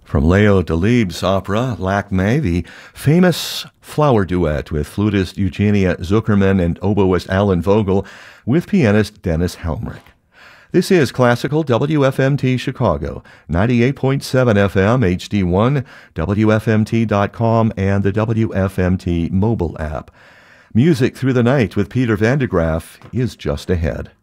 From Leo Delibes' opera, Lakme, the famous flower duet with flutist Eugenia Zuckerman and oboist Alan Vogel with pianist Dennis Helmrich. This is Classical WFMT Chicago, 98.7 FM HD1, WFMT.com, and the WFMT mobile app. Music Through the Night with Peter Van de Graaff is just ahead.